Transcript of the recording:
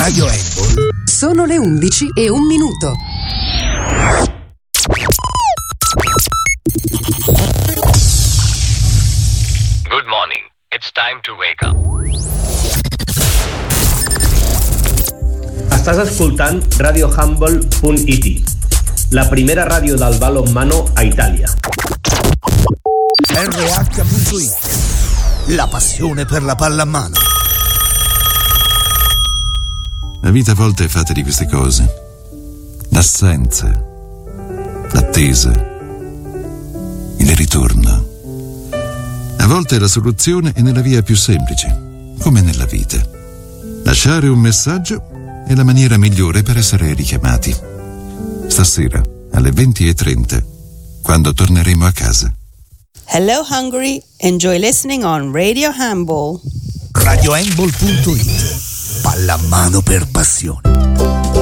Radio Handball. Sono le 11:01. Good morning. It's time to wake up. Estàs escoltant radiohandball.it, la primera ràdio del balonmano a Italia. RH.it, la passione per la pallamano. La vita a volte è fatta di queste cose: l'assenza, l'attesa, il ritorno. A volte la soluzione è nella via più semplice, come nella vita. Lasciare un messaggio è la maniera migliore per essere richiamati. Stasera alle 20:30, quando torneremo a casa. Hello Hungary, enjoy listening on Radio Handball. Radiohandball.it, pallamano per passione.